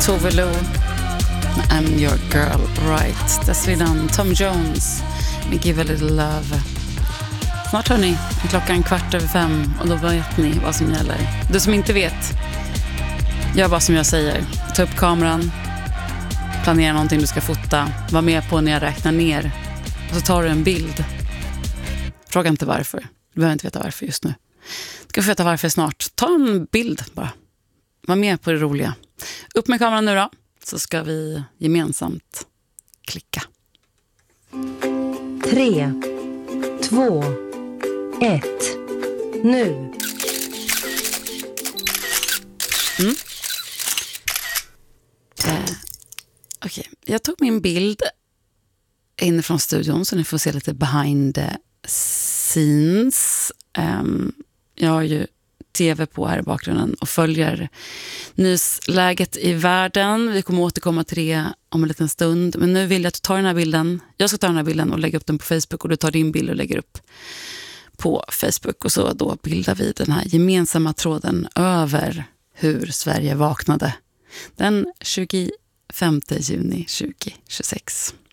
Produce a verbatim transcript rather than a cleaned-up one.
Tove Lo, I'm your girl right. Dessförinnan Tom Jones med Give a little love. Snart hörni, klockan kvart över fem och då vet ni vad som gäller. Du som inte vet, gör vad som jag säger. Ta upp kameran, planera någonting du ska fota, var med på när jag räknar ner och så tar du en bild. Fråga inte varför, du behöver inte veta varför just nu. Du ska få veta varför snart. Ta en bild bara, var med på det roliga. Upp med kameran nu då, så ska vi gemensamt klicka. Tre, två, ett, nu. Mm. Eh, Okej, okay. Jag tog min bild inifrån studion så ni får se lite behind the scenes. Um, jag har ju tv på här i bakgrunden och följer nyhetsläget i världen. Vi kommer återkomma till det om en liten stund. Men nu vill jag att du tar den här bilden. Jag ska ta den här bilden och lägga upp den på Facebook och du tar din bild och lägger upp på Facebook. Och så då bildar vi den här gemensamma tråden över hur Sverige vaknade den tjugofemte juni tjugohundratjugosex.